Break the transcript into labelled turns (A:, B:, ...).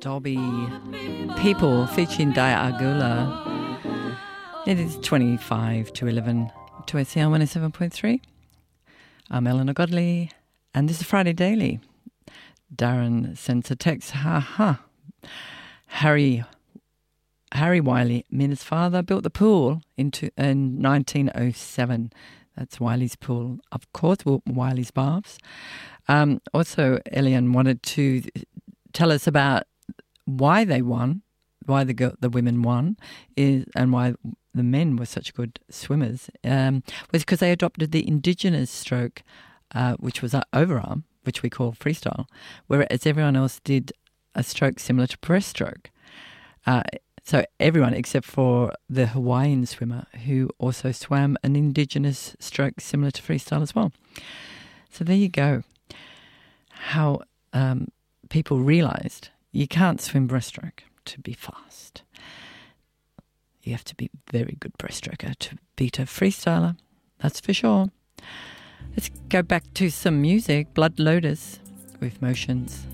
A: Dolby People featuring Dia Argula. It is 25 to 11 to SCR 107.3. I'm Eleanor Godley, and this is Friday Daily. Darren sends a text, Harry Wiley, Mina's father, built the pool in 1907. That's Wiley's pool, of course, Wiley's baths. Also, Elian wanted to tell us about why they won, why the women won, and why the men were such good swimmers. Was because they adopted the indigenous stroke, which was overarm, which we call freestyle, whereas everyone else did a stroke similar to breaststroke. So everyone except for the Hawaiian swimmer, who also swam an indigenous stroke similar to freestyle as well. So there you go. How people realised you can't swim breaststroke to be fast. You have to be a very good breaststroker to beat a freestyler, that's for sure. Let's go back to some music. Blood Lotus with Motions.